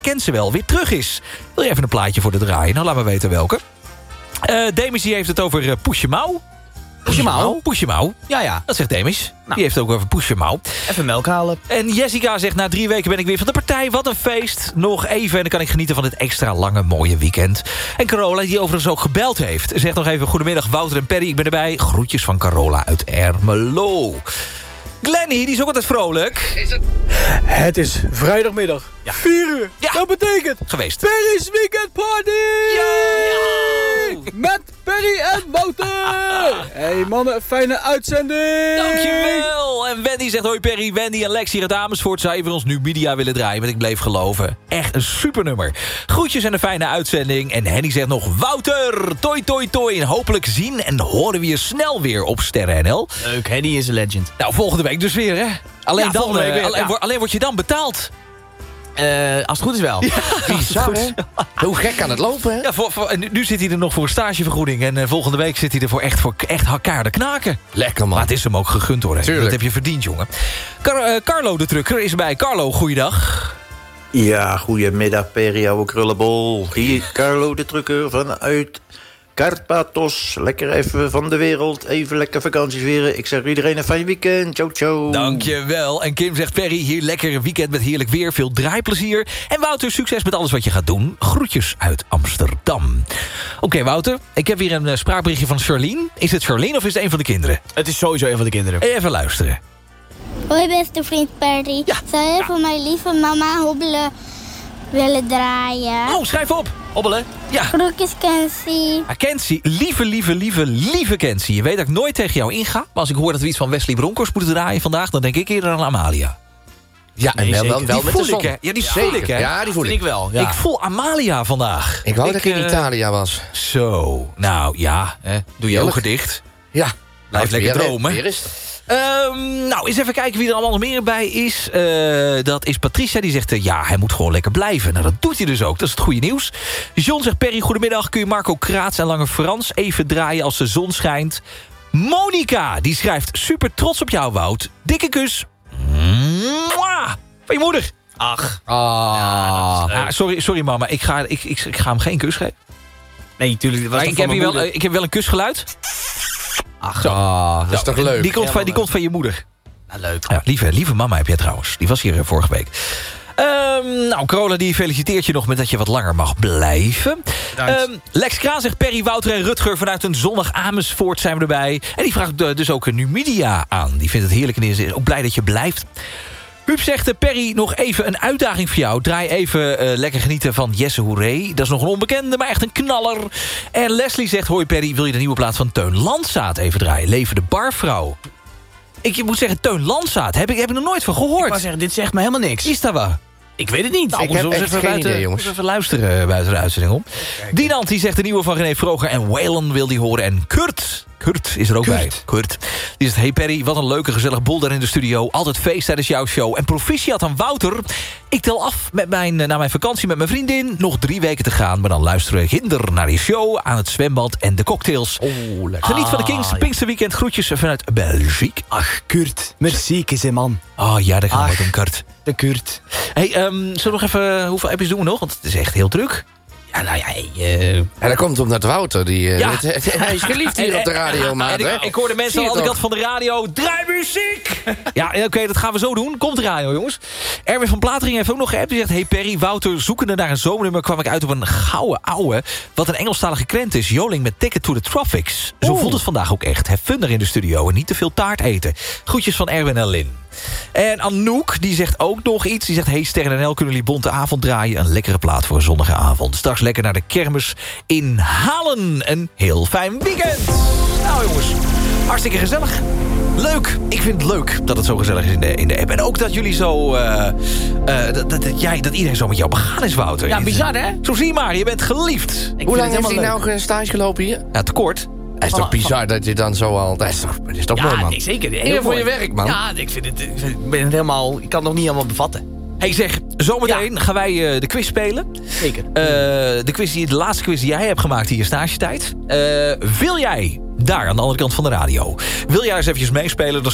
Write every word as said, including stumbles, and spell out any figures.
kent ze wel, weer terug is. Wil je even een plaatje voor de draaien? Nou, laat me weten welke. Uh, Demis die heeft het over uh, Poesje Mouw. Poesje Mouw? Poesje Mouw. Ja, ja. Dat zegt Demis. Nou. Die heeft het ook over Poesje Mouw. Even melk halen. En Jessica zegt, na drie weken ben ik weer van de partij. Wat een feest. Nog even en dan kan ik genieten van dit extra lange mooie weekend. En Carola, die overigens ook gebeld heeft, zegt nog even, goedemiddag Wouter en Perry, ik ben erbij. Groetjes van Carola uit Ermelo. Glenny, die is ook altijd vrolijk. Is het? Het is vrijdagmiddag. Ja. vier uur. Ja. Dat betekent Geweest. Perry's Weekend Party! Yo! Met Perry en Wouter! Hey mannen, fijne uitzending! Dankjewel! En Wendy zegt, hoi Perry, Wendy en Lex hier uit Amersfoort. Zou even ons nu media willen draaien, want ik bleef geloven. Echt een supernummer. Groetjes en een fijne uitzending. En Henny zegt nog, Wouter, toi toi toi. En hopelijk zien en horen we je snel weer op Sterren N L. Leuk, Henny is een legend. Nou, volgende week dus weer, hè? Alleen, Ja, dan, volgende week uh, weer, alleen, ja. wo- alleen word je dan betaald. Uh, als het goed is wel. Bizar, hè? Hoe gek kan het lopen, hè? Ja, voor, voor, en nu, nu zit hij er nog voor een stagevergoeding. En uh, volgende week zit hij er voor echt, voor echt hakkaarde knaken. Lekker, man. Maar het is hem ook gegund, hoor. Hè? Tuurlijk. Dat heb je verdiend, jongen. Car- uh, Carlo de Trucker is erbij. Carlo, goeiedag. Ja, goedemiddag Perry, ouwe krullenbol. Hier Carlo de Trucker vanuit Karpathos. Lekker even van de wereld, even lekker vakantie vieren. Ik zeg iedereen een fijn weekend. Ciao, ciao. Dankjewel. En Kim zegt, Perry, hier lekker weekend met heerlijk weer. Veel draaiplezier. En Wouter, succes met alles wat je gaat doen. Groetjes uit Amsterdam. Oké, okay, Wouter. Ik heb hier een uh, spraakberichtje van Charlene. Is het Charlene of is het een van de kinderen? Het is sowieso een van de kinderen. Even luisteren. Hoi beste vriend Perry. Ja. Zou je voor mijn lieve mama hobbelen willen draaien? Oh, schrijf op. Hobbelen. Ja. Groetjes Kenzie. Ah, Kenzie, lieve, lieve, lieve, lieve Kenzie. Je weet dat ik nooit tegen jou inga. Maar als ik hoor dat we iets van Wesley Bronkhorst moeten draaien vandaag, dan denk ik eerder aan Amalia. Ja, en Nee, wel, zeker. wel, wel Die met voel de zon. ik, hè? Ja, die Ja, voel ik, hè? Ja, die voel Vind ik. ik wel, ja. Ik voel Amalia vandaag. Ik wou dat ik in eh, Italië was. Zo, nou ja, hè. Doe je Heerlijk. ogen dicht. Ja. Blijf lekker weer, dromen. Weer is Um, nou, eens even kijken wie er allemaal nog meer bij is. Uh, dat is Patricia, die zegt, uh, ja, hij moet gewoon lekker blijven. Nou, dat doet hij dus ook, dat is het goede nieuws. John zegt, Perry, goedemiddag. Kun je Marco Kraats en Lange Frans even draaien als de zon schijnt? Monica, die schrijft, super trots op jou, Wout. Dikke kus. Mwah! Van je moeder. Ach. Ah. Ah, sorry, sorry mama, ik ga, ik, ik, ik ga hem geen kus geven. Nee, natuurlijk. Maar ik, heb hier wel, uh, ik heb wel een kusgeluid. Ach, Ah, dat is toch leuk? Die komt, Ja, van, die maar- komt van je moeder. nou, leuk. Ja, lieve, lieve mama heb jij trouwens. Die was hier uh, vorige week. Um, nou, Carola die feliciteert je nog met dat je wat langer mag blijven. Um, Lex Kraan zegt, Perry, Wouter en Rutger vanuit een zonnig Amersfoort zijn we erbij. En die vraagt uh, dus ook een Numidia aan. Die vindt het heerlijk en is ook blij dat je blijft. Huub zegt, uh, Perry, nog even een uitdaging voor jou. Draai even uh, lekker genieten van Jesse Hoeré. Dat is nog een onbekende, maar echt een knaller. En Leslie zegt, hoi Perry, wil je de nieuwe plaat van Teun Landsaat even draaien? Leven de barvrouw. Ik moet zeggen, Teun Landsaat, heb ik, heb ik nog nooit van gehoord. Ik wou zeggen, dit zegt me helemaal niks. Is dat waar? Ik weet het niet. Nou, Ik moeten heb we eens echt even geen buiten, idee, jongens. moeten we even luisteren buiten de uitzending om. Dinant die zegt de nieuwe van René Vroger en Waylon wil die horen. En Kurt, Kurt is er ook Kurt. bij. Kurt. Die zegt, hey Perry, wat een leuke gezellig boel daar in de studio. Altijd feest tijdens jouw show. En proficiat aan Wouter. Ik tel af met mijn, naar mijn vakantie met mijn vriendin. Nog drie weken te gaan. Maar dan luisteren we hinder naar die show, aan het zwembad en de cocktails. Oh, lekker. Geniet van de Kings ja. Pinksterweekend. Groetjes vanuit Belgique. Ach, Kurt. Merci, kisse man. Oh ja, daar gaan we Ach. met een Kurt. De Kurt. Hey, um, zullen we nog even... Hoeveel appjes doen we nog? Want het is echt heel druk. Ja, nou ja, uh, En dat komt omdat Wouter, die, uh, Ja. het- het- hij is geliefd hier op de radio, maat. En hè? ik, ik hoorde mensen Zie aan je de andere toch? kant van de radio. Draai muziek! Ja, oké, okay, dat gaan we zo doen. Komt de radio, jongens. Erwin van Platering heeft ook nog geappt. Die zegt, hey Perry, Wouter, zoekende naar een zomernummer kwam ik uit op een gouden ouwe. Wat een Engelstalige krent is. Joling met Ticket to the Tropics. Zo voelt het vandaag ook echt. Hef fun er in de studio en niet te veel taart eten. Groetjes van Erwin en Lin. En Anouk, die zegt ook nog iets. Die zegt, hey Sterren N L, kunnen jullie bonte avond draaien? Een lekkere plaat voor een zonnige avond. Straks lekker naar de kermis in Halen. Een heel fijn weekend. Nou jongens, hartstikke gezellig. Leuk. Ik vind het leuk dat het zo gezellig is in de, in de app. En ook dat jullie zo... Uh, uh, dat, dat, dat, jij, dat iedereen zo met jou begaan is, Wouter. ja, bizar hè? Zo zie je maar, je bent geliefd. Ik Hoe vind lang het heeft hij helemaal nou stage gelopen hier? Ja, tekort. Het is toch bizar dat je dan zo al... Dat is toch, dat is toch leuk. mooi, Ja, man. nee, zeker. Heel Eer voor mooi. je werk, man. Ja, ik vind het... Ik, vind, ik ben het helemaal... Ik kan het nog niet helemaal bevatten. Hey zeg, zometeen gaan wij uh, de quiz spelen. Zeker. Uh, de, quiz die, de laatste quiz die jij hebt gemaakt hier in stagetijd. Uh, wil jij daar aan de andere kant van de radio... wil jij eens eventjes meespelen... dan